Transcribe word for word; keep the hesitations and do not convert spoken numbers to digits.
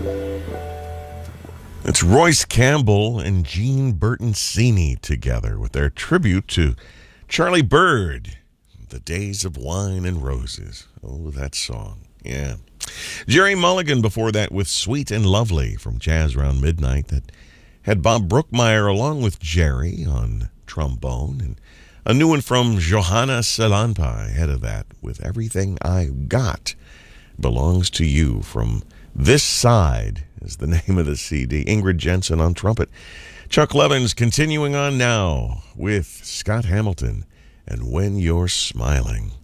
It's Royce Campbell and Gene Bertoncini together with their tribute to Charlie Bird, The Days of Wine and Roses. Oh, that song. Yeah. Jerry Mulligan before that with Sweet and Lovely from Jazz Round Midnight that had Bob Brookmeyer along with Jerry on trombone, and a new one from Johanna Salanpa ahead of that with Everything I Got Belongs to You from This Side is the name of the C D. Ingrid Jensen on trumpet. Chuck Levins continuing on now with Scott Hamilton and When You're Smiling.